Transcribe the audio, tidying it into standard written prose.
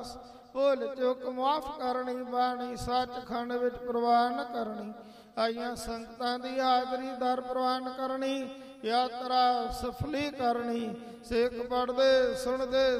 ਭੁੱਲ ਚੁੱਕ ਮਾਫ ਕਰਨੀ, ਬਾਣੀ ਸੱਚਖੰਡ ਵਿੱਚ ਪ੍ਰਵਾਨ ਕਰਨੀ। ਆਈਆਂ ਸੰਗਤਾਂ ਦੀ ਹਾਜ਼ਰੀ ਦਰ ਪ੍ਰਵਾਨ ਕਰਨੀ, ਯਾਤਰਾ ਸਫਲੀ ਕਰਨੀ। ਸਿੱਖ ਪੜ੍ਹਦੇ ਸੁਣਦੇ